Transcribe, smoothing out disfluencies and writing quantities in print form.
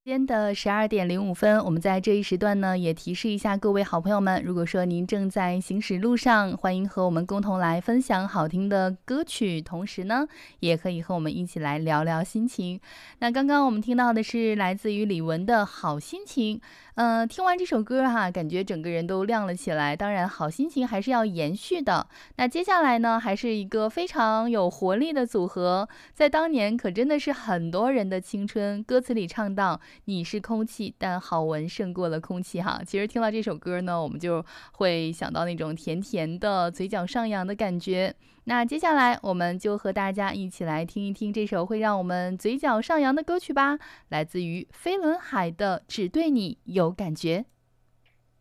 间的12点05分，我们在这一时段呢，也提示一下各位好朋友们，如果说您正在行驶路上，欢迎和我们共同来分享好听的歌曲，同时呢，也可以和我们一起来聊聊心情。那刚刚我们听到的是来自于李玟的好心情，听完这首歌哈，感觉整个人都亮了起来。当然，好心情还是要延续的。那接下来呢，还是一个非常有活力的组合，在当年可真的是很多人的青春。歌词里唱到："你是空气，但好闻胜过了空气。"哈，其实听到这首歌呢，我们就会想到那种甜甜的、嘴角上扬的感觉。那接下来，我们就和大家一起来听一听这首会让我们嘴角上扬的歌曲吧，来自于飞轮海的《只对你有感觉》。